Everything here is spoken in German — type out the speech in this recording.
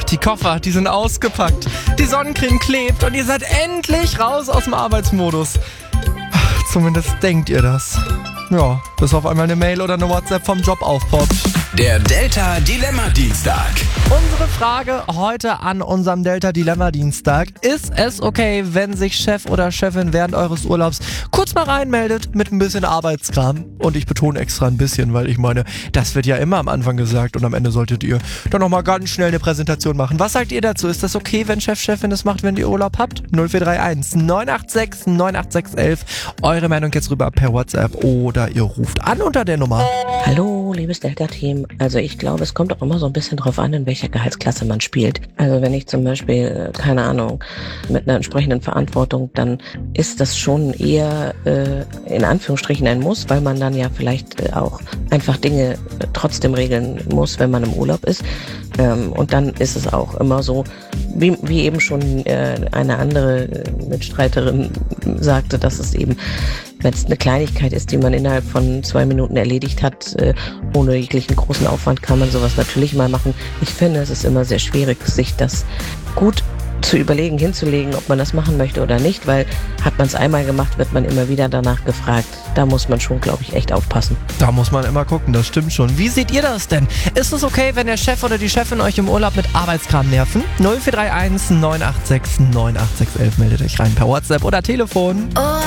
Die Koffer, die sind ausgepackt. Die Sonnencreme klebt und ihr seid endlich raus aus dem Arbeitsmodus. Zumindest denkt ihr das. Ja, bis auf einmal eine Mail oder eine WhatsApp vom Job aufpoppt. Der Delta Dilemma Dienstag. Unsere Frage heute an unserem Delta Dilemma Dienstag: Ist es okay, wenn sich Chef oder Chefin während eures Urlaubs kurz mal reinmeldet mit ein bisschen Arbeitskram? Und ich betone extra ein bisschen, weil ich meine, das wird ja immer am Anfang gesagt und am Ende solltet ihr dann nochmal ganz schnell eine Präsentation machen. Was sagt ihr dazu? Ist das okay, wenn Chefin das macht, wenn ihr Urlaub habt? 0431 986 98611. Eure Meinung jetzt rüber per WhatsApp oder ihr ruft an unter der Nummer. Hallo, liebes Delta-Team. Also ich glaube, es kommt auch immer so ein bisschen drauf an, in welcher Gehaltsklasse man spielt. Also wenn ich zum Beispiel, keine Ahnung, mit einer entsprechenden Verantwortung, dann ist das schon eher in Anführungsstrichen ein Muss, weil man dann ja vielleicht auch einfach Dinge trotzdem regeln muss, wenn man im Urlaub ist. Und dann ist es auch immer so, wie eben schon eine andere Mitstreiterin sagte, dass es eben, wenn es eine Kleinigkeit ist, die man innerhalb von 2 Minuten erledigt hat, ohne jeglichen großen Aufwand, kann man sowas natürlich mal machen. Ich finde, es ist immer sehr schwierig, sich das gut zu überlegen, hinzulegen, ob man das machen möchte oder nicht, weil hat man es einmal gemacht, wird man immer wieder danach gefragt. Da muss man schon, glaube ich, echt aufpassen. Da muss man immer gucken, das stimmt schon. Wie seht ihr das denn? Ist es okay, wenn der Chef oder die Chefin euch im Urlaub mit Arbeitskram nerven? 0431 986 98611, meldet euch rein per WhatsApp oder Telefon. Oh,